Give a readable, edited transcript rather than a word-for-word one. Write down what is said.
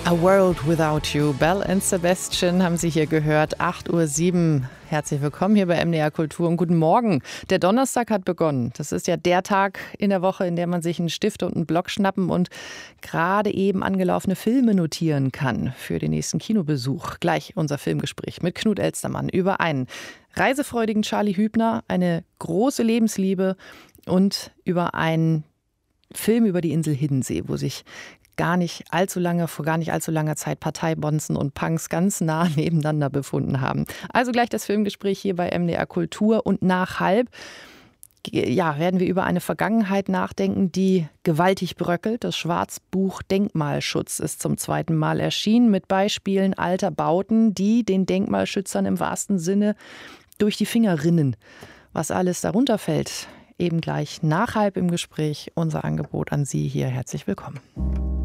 A World Without You. Belle and Sebastian haben Sie hier gehört. 8:07 Uhr. Herzlich willkommen hier bei MDR Kultur und guten Morgen. Der Donnerstag hat begonnen. Das ist ja der Tag in der Woche, in der man sich einen Stift und einen Block schnappen und gerade eben angelaufene Filme notieren kann für den nächsten Kinobesuch. Gleich unser Filmgespräch mit Knut Elstermann über einen reisefreudigen Charlie Hübner, eine große Lebensliebe und über einen Film über die Insel Hiddensee, wo sich vor gar nicht allzu langer Zeit Parteibonzen und Punks ganz nah nebeneinander befunden haben. Also gleich das Filmgespräch hier bei MDR Kultur und nach 12:30 werden wir über eine Vergangenheit nachdenken, die gewaltig bröckelt. Das Schwarzbuch Denkmalschutz ist zum 2. Mal erschienen mit Beispielen alter Bauten, die den Denkmalschützern im wahrsten Sinne durch die Finger rinnen. Was alles darunter fällt, eben gleich nach 12:30 im Gespräch. Unser Angebot an Sie hier. Herzlich willkommen.